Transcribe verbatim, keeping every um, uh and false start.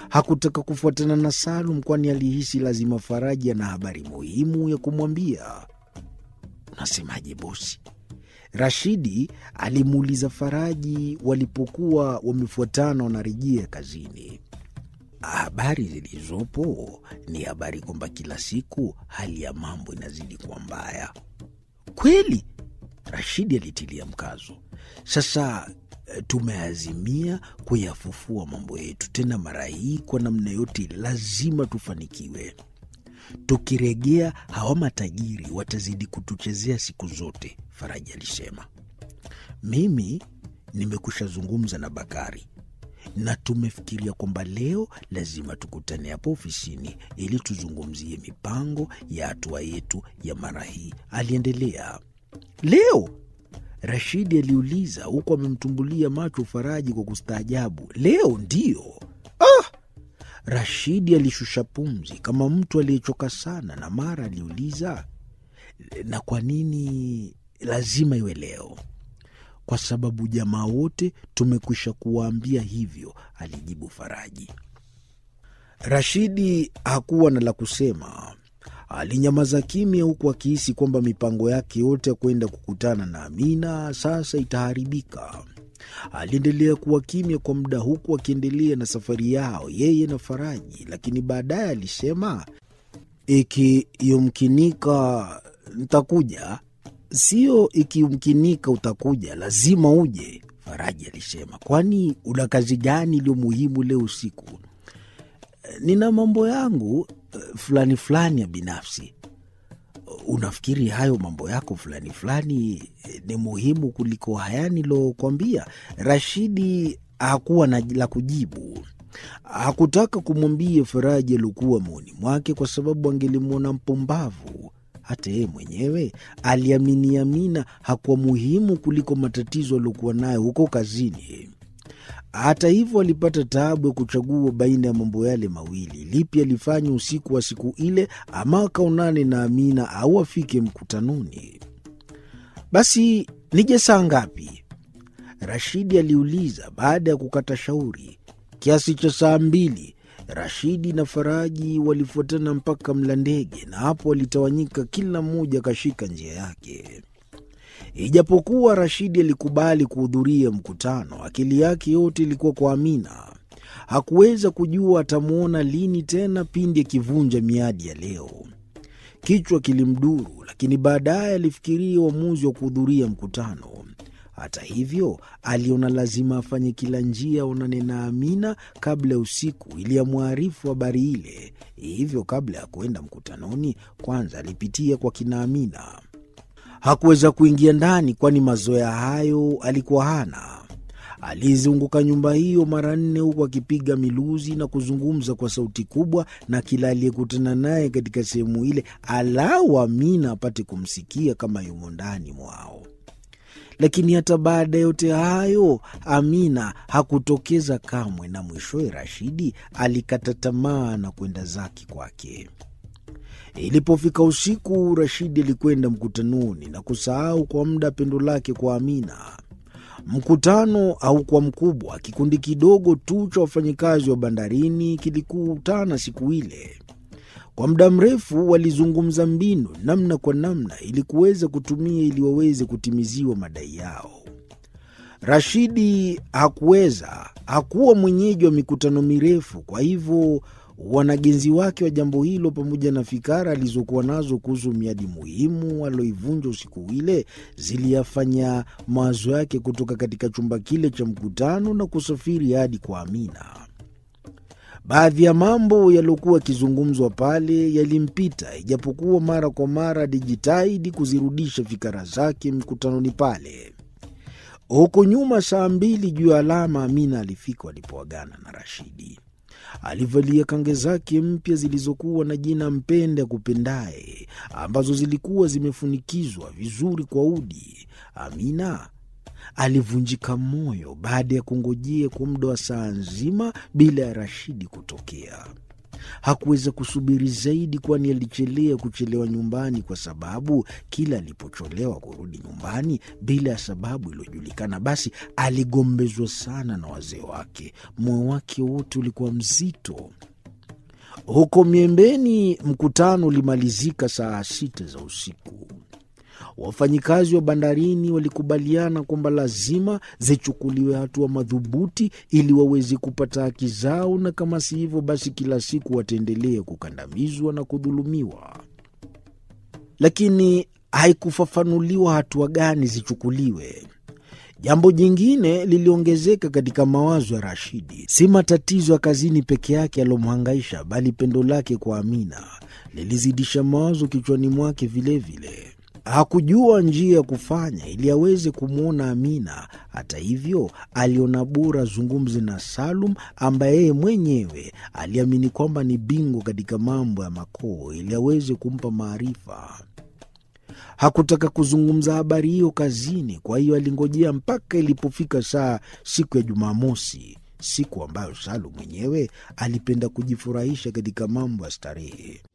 Hakutaka kufuatana na Salum kwani alihisi lazima Faraji ana habari muhimu ya kumwambia. "Unasemaje bosi?" Rashidi alimuuliza Faraji walipokuwa wamefuatana wanarejea kazini. "Habari zilizopo ni habari kwamba kila siku hali ya mambo inazidi kuwa mbaya." "Kweli?" Rashidi alitilia mkazo. "Sasa tumeazimia kuyafufua mambo yetu, tena mara hii kwa namna yote lazima tufanikiwe. Tukirejea hawa matajiri watazidi kutuchezea siku zote," Faraji alisema. "Mimi nimekusha zungumza na Bakari na tumefikiria kwamba leo lazima tukutane hapo ofisini ili tuzungumzie mipango ya hatua yetu ya mara hii," aliendelea. "Leo?" Rashidi aliuliza huku amemtumbulia macho Faraji kwa kustaajabu. "Leo ndiyo." "Ah!" Rashidi alishusha pumzi kama mtu aliyechoka sana, na mara aliuliza, "Na kwa nini lazima iwe leo?" "Kwa sababu jamaa wote tumekwisha kuwaambia hivyo," alijibu Faraji. Rashidi hakuwa na la kusema. Alinyamaza kimya huku akihisi kwamba mipango yake yote ya kwenda kukutana na Amina sasa itaharibika. Aliendelea kuwa kimya kwa muda huku akiendelea na safari yao yeye na Faraji, lakini baadaye alisema, "Ikiyumkinika nitakuja." "Sio ikiyumkinika utakuja, lazima uje," Faraji alisema. "Kwani una kazi gani iliyo muhimu leo usiku?" "Nina mambo yangu fulani fulani ya binafsi." "Unafikiri hayo mambo yako fulani fulani ni muhimu kuliko haya nilokuambia?" Rashidi hakuwa na la kujibu. Hakutaka kumwambia Faraji aliokuwa moyoni mwake kwa sababu angelimwona mpumbavu. Hata yeye mwenyewe aliamini Amina hakuwa muhimu kuliko matatizo aliokuwa nayo huko kazini. Hata hivyo alipata taabu ya kuchagua baina ya mambo yale mawili. Lipi alifanya usiku wa siku ile, ama akaonane na Amina au afike mkutanoni? "Basi nije saa ngapi?" Rashidi aliuliza baada ya kukata shauri. "Kiasi cha saa mbili." Rashidi na Faraji walifuatana mpaka mla ndege, na hapo walitawanyika, kila mmoja akashika njia yake. Ijapokuwa Rashidi alikubali kuhudhuria mkutano, akili yake yote ilikuwa kwa Amina. Hakuweza kujua atamwona lini tena pindi akivunja miadi ya leo. Kichwa kilimduru, lakini baadaye alifikiria uamuzi wa kuhudhuria mkutano. Hata hivyo, aliona lazima afanye kila njia aonane na Amina kabla ya usiku ili amwarifu habari ile. Hivyo kabla ya kwenda mkutanoni, kwanza alipitia kwa kina Amina. Hakuweza kuingia ndani kwani mazoea hayo alikuwa hana. Alizunguka nyumba hiyo mara nne huku akipiga miluzi na kuzungumza kwa sauti kubwa na kila aliyekutana naye katika sehemu ile, alau Amina apate kumsikia kama yumo ndani mwao. Lakini hata baada ya yote hayo Amina hakutokeza kamwe, na mwishowe Rashidi alikata tamaa na kwenda zake kwake. Ilipofika usiku, Rashidi alikwenda mkutanoni na kusahau kwa muda pendo lake kwa Amina. Mkutano haukuwa mkubwa. Kikundi kidogo tu cha wafanyikazi wa bandarini kilikutana siku ile. Kwa muda mrefu walizungumza mbinu namna kwa namna ili kuweza kutumia ili waweze kutimiziwa madai yao. Rashidi hakuweza, hakuwa mwenyeji wa mikutano mirefu, kwa hivyo wanagenzi wake wa jambo hilo pamoja na fikara alizokuwa nazo kuhusu miadi muhimu aloivunja usiku ile ziliyafanya mawazo yake kutoka katika chumba kile cha mkutano na kusafiri hadi kwa Amina. Baadhi ya mambo yaliokuwa yakizungumzwa pale yalimpita, ijapokuwa mara kwa mara alijitahidi kuzirudisha fikara zake mkutanoni pale. Huko nyuma, saa mbili juu ya alama, Amina alifika walipoagana na Rashidi. Alivalia kange zake mpya zilizokuwa na jina Mpende Akupendaye, ambazo zilikuwa zimefunikizwa vizuri kwa udi. Amina alivunjika moyo baada ya kungojea kwa muda wa saa nzima bila ya Rashidi kutokea. Hakuweza kusubiri zaidi, kwani alichelea kuchelewa nyumbani, kwa sababu kila alipocholewa kurudi nyumbani bila ya sababu iliyojulikana, basi aligombezwa sana na wazee wake. Moyo wake wote ulikuwa mzito. Huko Miembeni, mkutano ulimalizika saa sita za usiku. Wafanyikazi wa bandarini walikubaliana kwamba lazima zichukuliwe hatua madhubuti ili waweze kupata haki zao, na kama si hivyo basi kila siku wataendelea kukandamizwa na kudhulumiwa. Lakini haikufafanuliwa hatua gani zichukuliwe. Jambo jingine liliongezeka katika mawazo ya Rashidi. Si matatizo ya kazini peke yake yalomhangaisha, bali pendo lake kwa Amina lilizidisha mawazo kichwani mwake vilevile. Hakujua njia ya kufanya ili aweze kumwona Amina. Hata hivyo, aliona bora zungumze na Salum, ambaye yeye mwenyewe aliamini kwamba ni bingwa katika mambo ya makoo, ili aweze kumpa maarifa. Hakutaka kuzungumza habari hiyo kazini, kwa hiyo alingojea mpaka ilipofika saa siku ya Jumamosi, siku ambayo Salum mwenyewe alipenda kujifurahisha katika mambo ya starehe.